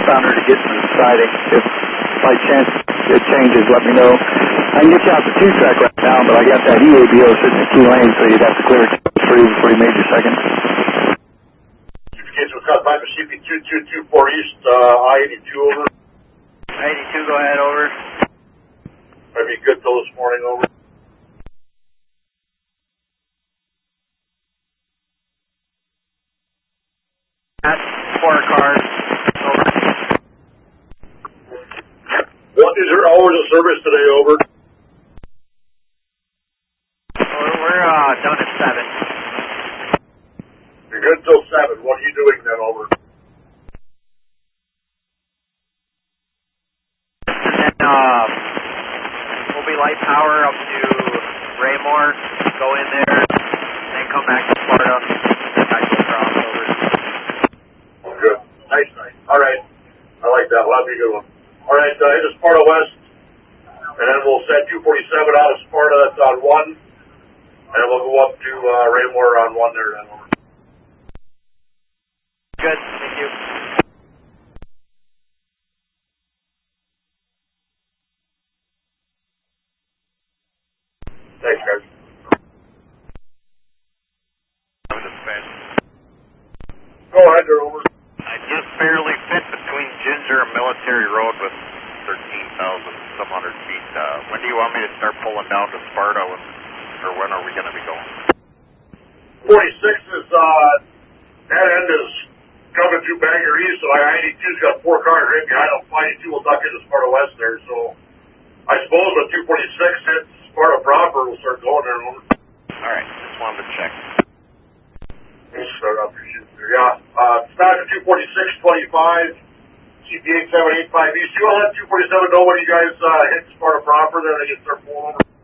southbounder to get to the siding. If by chance it changes, let me know. I can get you out the 2-track right now, but I got that EABO sitting in 2 lanes, so you'd have to clear it free before you made your second. Communication with South Bison CP2224 East, I-82 over. I-82, go ahead, over. Might be good till this morning, over. At 4 cars, over. What is your hours of service today, over? We're done at 7. You're good till 7. What are you doing then, over? And then we'll be light power up to Raymore, go in there, then come back to Sparta, then back to crossover. Oh, good. Nice. All right. I like that. Well, that'll be a good one. All right, into Sparta West, and then we'll send 247 out of Sparta. That's on 1, and then we'll go up to Raymore on 1 there. Then. Good. Thank you. Thanks, guys. Go ahead, they're over. I just barely fit between Ginger and Military Road with 13,700 feet. When do you want me to start pulling down to Sparta, or when are we going to be going? 46 is, that end is coming through Bangor East, so I-82's got 4 cars right behind them. I-82 will duck into Sparta West there, so I suppose when 246 hits Sparta proper, we'll start going there. All right, just wanted to check. We'll start up your shooting there, yeah. Start at 246.25, CP 8785 East. You all let 247 know when you guys hit Sparta proper, then they get their pull over.